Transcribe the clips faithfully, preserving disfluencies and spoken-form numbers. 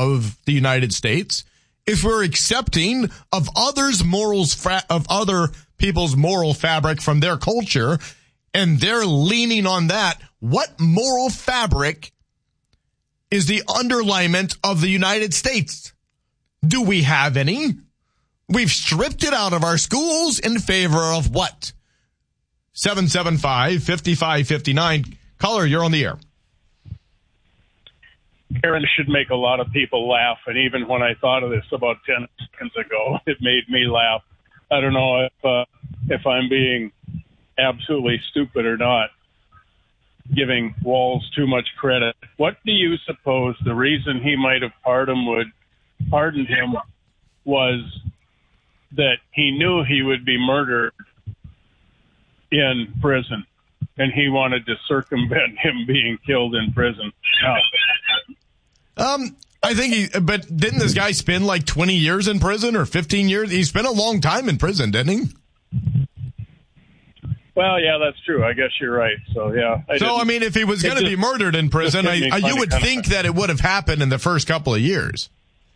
of the United States, if we're accepting of others' morals, fra- of other people's moral fabric from their culture, and they're leaning on that, what moral fabric is the underlayment of the United States? Do we have any? We've stripped it out of our schools in favor of what? seven seven five, five five five nine. Caller, you're on the air. Aaron should make a lot of people laugh, and even when I thought of this about ten seconds ago, it made me laugh. I don't know if uh, if I'm being absolutely stupid or not, giving Walz too much credit. What do you suppose the reason he might have pardoned would pardoned him was that he knew he would be murdered in prison, and he wanted to circumvent him being killed in prison? No. Um, I think he, but didn't this guy spend like twenty years in prison or fifteen years? He spent a long time in prison, didn't he? Well, yeah, that's true. I guess you're right. So, yeah. I so, I mean, if he was going to be murdered in prison, I, I, you would think that it would have happened in the first couple of years.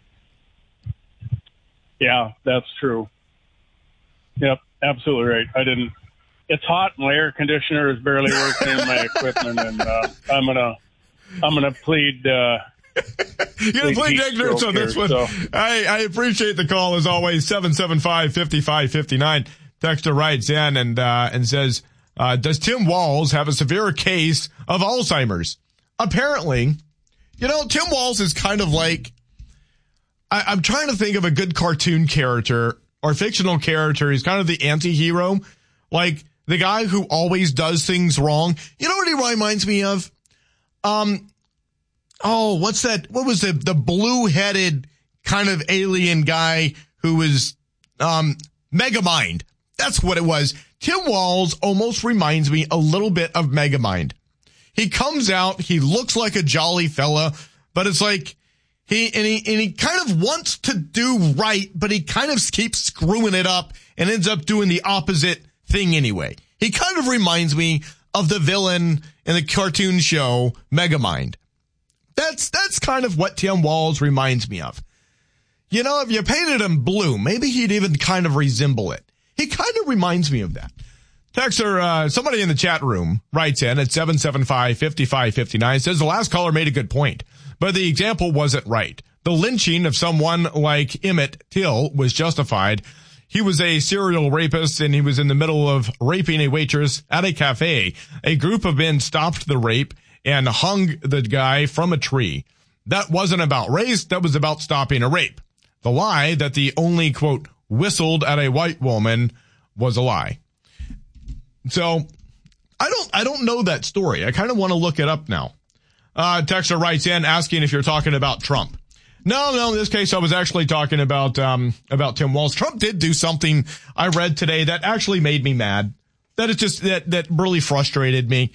Yeah, that's true. Yep, absolutely right. I didn't. It's hot. My air conditioner is barely working in my equipment, and uh, I'm gonna, I'm gonna plead. Uh, You're gonna plead ignorance on this one. So. I, I appreciate the call as always. Seven seven five fifty five fifty nine. Texter writes in and uh, and says, uh, "Does Tim Walz have a severe case of Alzheimer's?" Apparently, you know, Tim Walz is kind of like. I, I'm trying to think of a good cartoon character or fictional character. He's kind of the anti-hero, like. The guy who always does things wrong. You know what he reminds me of? Um, oh, what's that? What was the, the blue-headed kind of alien guy who was, um, Megamind? That's what it was. Tim Walz almost reminds me a little bit of Megamind. He comes out, he looks like a jolly fella, but it's like, he, and he, and he kind of wants to do right, but he kind of keeps screwing it up and ends up doing the opposite thing anyway. He kind of reminds me of the villain in the cartoon show Megamind. That's that's kind of what Tim Walz reminds me of. You know, if you painted him blue, maybe he'd even kind of resemble it. He kind of reminds me of that. Texter, uh, somebody in the chat room writes in at seven seven five, five five five nine, says the last caller made a good point, but the example wasn't right. The lynching of someone like Emmett Till was justified. He was a serial rapist, and he was in the middle of raping a waitress at a cafe. A group of men stopped the rape and hung the guy from a tree. That wasn't about race. That was about stopping a rape. The lie that the only, quote, whistled at a white woman was a lie. So I don't, I don't know that story. I kind of want to look it up now. Uh, Texter writes in asking if you're talking about Trump. No, no, in this case, I was actually talking about, um, about Tim Walz. Trump did do something I read today that actually made me mad. That is just, that, that really frustrated me.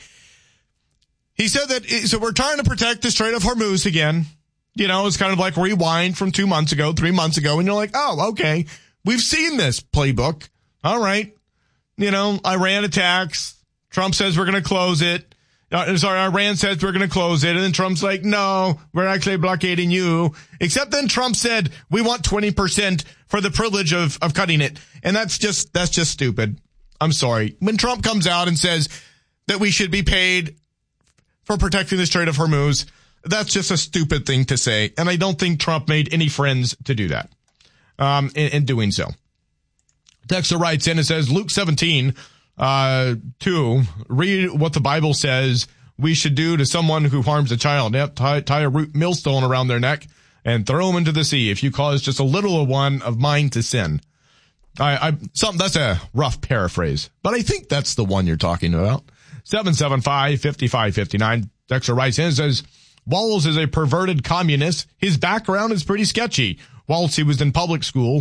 He said that, so we're trying to protect the Strait of Hormuz again. You know, it's kind of like rewind from two months ago, three months ago, and you're like, oh, okay. We've seen this playbook. All right. You know, Iran attacks. Trump says we're going to close it. Uh, sorry, Iran says we're going to close it, and then Trump's like, no, we're actually blockading you. Except then Trump said, we want twenty percent for the privilege of, of cutting it. And that's just, that's just stupid. I'm sorry. When Trump comes out and says that we should be paid for protecting the Strait of Hormuz, that's just a stupid thing to say. And I don't think Trump made any friends to do that, um, in, in doing so. Texter writes in and says, Luke seventeen, Uh, two, read what the Bible says we should do to someone who harms a child. Yep, tie, tie a root millstone around their neck and throw them into the sea if you cause just a little one of mine to sin. I, I, some, that's a rough paraphrase, but I think that's the one you're talking about. seven seven five, five five five nine. Dexter writes in and says, Walz is a perverted communist. His background is pretty sketchy. Whilst he was in public school,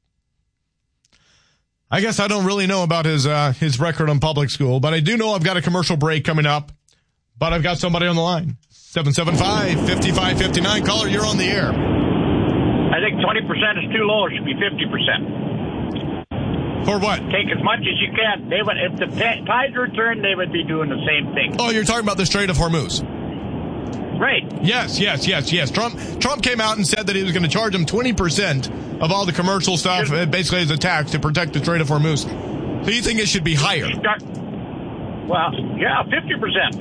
I guess I don't really know about his uh, his record on public school, but I do know I've got a commercial break coming up. But I've got somebody on the line. seven seven five, five five five nine. Caller, you're on the air. I think twenty percent is too low. It should be fifty percent. For what? Take as much as you can. They would, if the tides returned, they would be doing the same thing. Oh, you're talking about the Strait of Hormuz. Right. Yes, yes, yes, yes. Trump Trump came out and said that he was going to charge them twenty percent of all the commercial stuff, uh, basically as a tax to protect the Strait of Hormuz. So you think it should be higher? Well, yeah, fifty percent.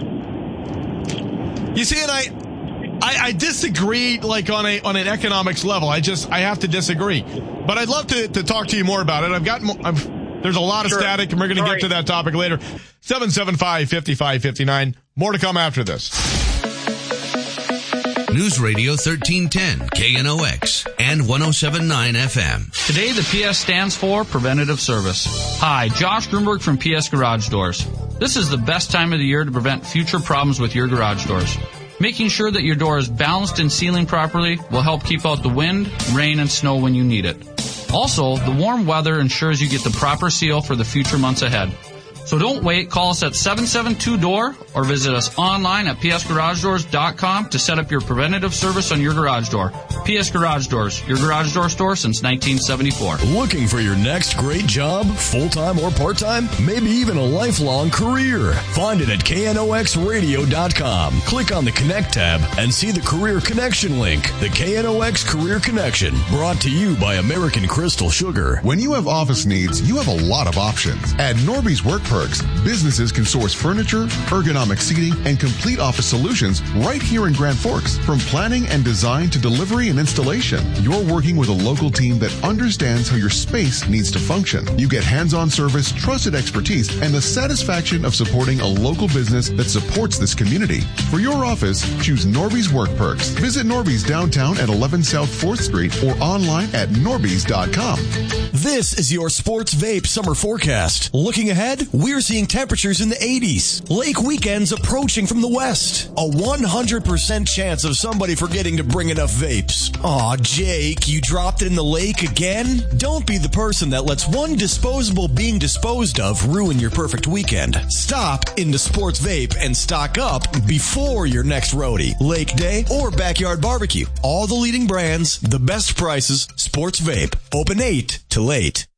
You see, and I... I, I disagree, like on a on an economics level. I just I have to disagree, but I'd love to, to talk to you more about it. I've got I've, there's a lot of sure. static, and we're going to get to that topic later. seven seven five, five five five nine. More to come after this. News Radio thirteen ten K N O X and one oh seven point nine F M. Today the P S stands for Preventative Service. Hi, Josh Grunberg from P S Garage Doors. This is the best time of the year to prevent future problems with your garage doors. Making sure that your door is balanced and sealing properly will help keep out the wind, rain, and snow when you need it. Also, the warm weather ensures you get the proper seal for the future months ahead. So don't wait. Call us at seven seven two D O O R or visit us online at p s garage doors dot com to set up your preventative service on your garage door. P S Garage Doors, your garage door store since nineteen seventy-four. Looking for your next great job, full-time or part-time? Maybe even a lifelong career? Find it at K N O X radio dot com. Click on the Connect tab and see the Career Connection link. The K N O X Career Connection, brought to you by American Crystal Sugar. When you have office needs, you have a lot of options. At Norby's Work Perks, businesses can source furniture, ergonomic seating, and complete office solutions right here in Grand Forks. From planning and design to delivery and installation, you're working with a local team that understands how your space needs to function. You get hands-on service, trusted expertise, and the satisfaction of supporting a local business that supports this community. For your office, choose Norby's Work Perks. Visit Norby's downtown at eleven South fourth Street or online at norbys dot com. This is your Sports Vape summer forecast. Looking ahead, we're seeing temperatures in the eighties. Lake weekends approaching from the west. A one hundred percent chance of somebody forgetting to bring enough vapes. Aw, Jake, you dropped it in the lake again? Don't be the person that lets one disposable being disposed of ruin your perfect weekend. Stop into Sports Vape and stock up before your next roadie, lake day, or backyard barbecue. All the leading brands, the best prices, Sports Vape. Open eight to late.